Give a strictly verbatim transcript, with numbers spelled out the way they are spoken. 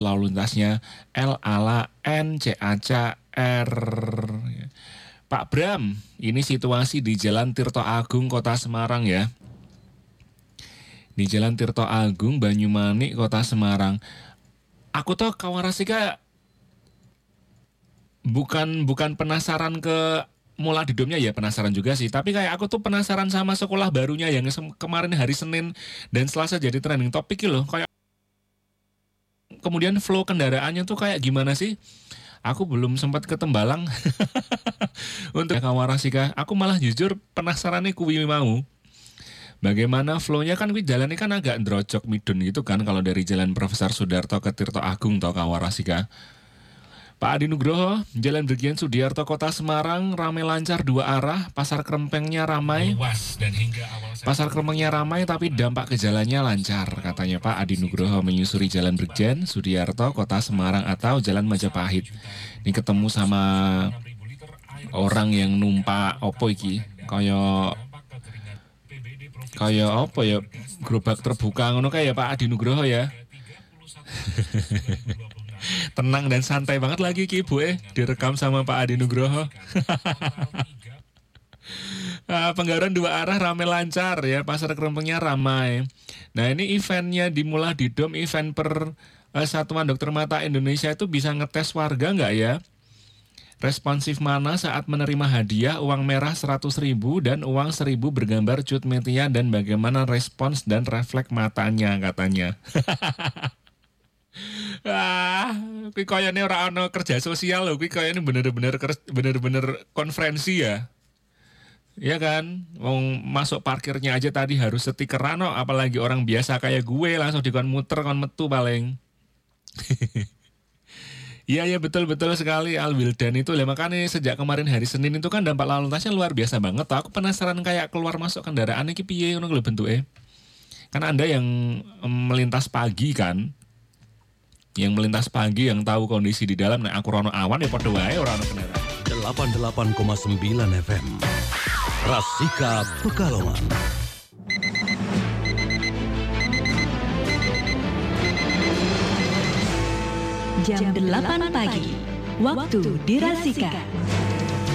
lalu lintasnya L ala N C A C R. Pak Bram, ini situasi di Jalan Tirto Agung, Kota Semarang ya. Di Jalan Tirto Agung, Banyumanik, Kota Semarang. Aku tuh Kawarasika bukan bukan penasaran ke Mula Didomnya ya, penasaran juga sih. Tapi kayak aku tuh penasaran sama sekolah barunya yang kemarin hari Senin dan Selasa jadi trending topik loh. Kayak kemudian flow kendaraannya tuh kayak gimana sih? Aku belum sempat ke Tembalang untuk Kawarasika. Aku malah jujur penasaran nih kuwi mau. Bagaimana flow-nya kan kuwi jalannya kan agak ndrojok midun gitu kan kalau dari Jalan Profesor Sudarto ke Tirto Agung atau Kawarasika. Pak Adi Nugroho, Jalan Brigjen Sudiarto Kota Semarang ramai lancar dua arah, pasar Krempengnya ramai. Pasar Krempengnya ramai tapi dampak ke jalannya lancar, katanya Pak Adi Nugroho menyusuri Jalan Brigjen Sudiarto Kota Semarang atau Jalan Majapahit. Ini ketemu sama orang yang numpak opo iki, kaya kaya apa ya, gerobak terbuka ngono kayak Pak Adi Nugroho ya. Tenang dan santai banget lagi Ki Bu eh direkam sama Pak Adi Nugroho. Nah, Penggaran dua arah ramai lancar ya, pasar Krempengnya ramai. Nah ini eventnya di Mula Didom, event per uh, Satuan Dokter Mata Indonesia itu bisa ngetes warga nggak ya? Responsif mana saat menerima hadiah uang merah seratus ribu dan uang seribu bergambar Cut Metia dan bagaimana respons dan refleks matanya katanya. Ah, kuwi kayane ora ana kerja sosial lho, kuwi kayane bener-bener bener-bener konferensi ya. Iya kan, wong masuk parkirnya aja tadi harus stikeran no, apalagi orang biasa kayak gue langsung dikon muter kon metu paling. Iya ya betul-betul sekali Al Wildan itu lah, makanya sejak kemarin hari Senin itu kan dampak lalu lintasnya luar biasa banget. Aku penasaran kayak keluar masuk kendaraan iki piye ngono lho bentuke. Kan Anda yang melintas pagi kan. Yang melintas pagi yang tahu kondisi di dalam, nah aku rono awan ya padha wae ora ono kendaraan. delapan puluh delapan koma sembilan F M Rasika Pekalongan. Jam delapan pagi, waktu di Rasika.